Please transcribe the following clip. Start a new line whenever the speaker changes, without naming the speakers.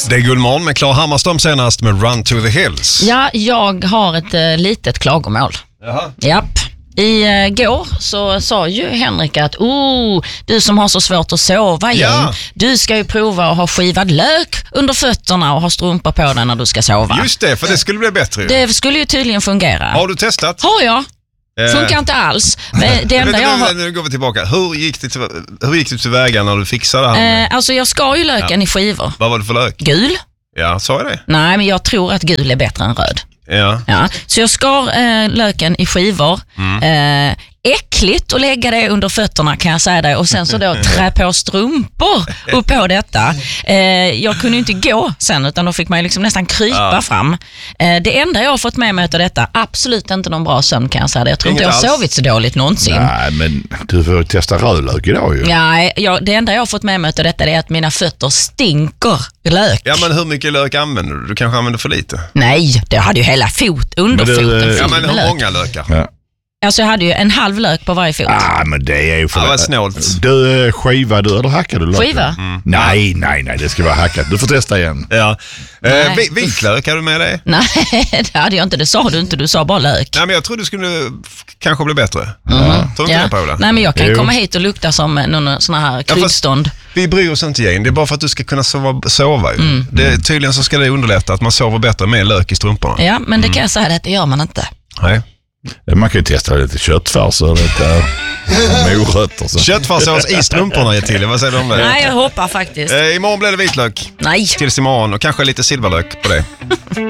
Jonas.
Det är Gullmorgon med Klara Hammarström senast med Run to the Hills.
Ja, jag har ett litet klagomål.
Jaha.
Japp. Igår så sa ju Henrik att du som har så svårt att sova igen, du ska ju prova att ha skivad lök under fötterna och ha strumpor på dig när du ska sova.
Just det, för det skulle bli bättre.
Det skulle ju tydligen fungera.
Har du testat?
Har jag. Funkar inte alls. Det enda
Nu går vi tillbaka. Hur gick det tillväga när du fixade det här?
Alltså jag skar ju löken i skivor.
Vad var det för lök?
Gul.
Ja, sa jag det?
Nej, men jag tror att gul är bättre än röd. Ja. Så jag skar löken i skivor. Äckligt att lägga det under fötterna, kan jag säga det. Och sen så då trä på strumpor upp på detta. Jag kunde inte gå sen, utan då fick man liksom nästan krypa fram. Det enda jag har fått med mig av detta, absolut inte någon bra sömn, kan jag säga det. Jag tror inte jag har sovit så dåligt någonsin.
Nej, men du får testa rödlök idag ju.
Nej, det enda jag har fått med mig av detta är att mina fötter stinker lök.
Ja, men hur mycket lök använder du? Du kanske använder för lite.
Nej, det hade ju hela underfoten.
Ja, men hur många lökar?
Ja.
Alltså jag hade ju en halv lök på varje fot.
Men det är ju för...
Ja, vad snålt.
Du, skiva du eller hackade du löken?
Skiva?
Nej, det ska vara hackat. Du får testa igen.
Ja. Vitlök, har du med dig?
Nej, det hade jag inte. Det sa du inte. Du sa bara lök.
Nej, men jag tror du skulle kanske bli bättre. Tror inte det på det?
Nej, men jag kan komma hit och lukta som någon sån här kryddstånd.
Vi bryr oss inte igen. Det är bara för att du ska kunna sova ju. Tydligen så ska det underlätta att man sover bättre med lök i strumporna.
Ja, men det kan jag säga att det gör man inte.
Nej.
Man kan ju testa lite köttfärs och lite morötter. Så.
Köttfärssås i strumporna till. Vad säger du om det?
Nej, jag hoppar faktiskt.
Imorgon blir det vitlök.
Nej.
Tills imorgon, och kanske lite silverlök på det.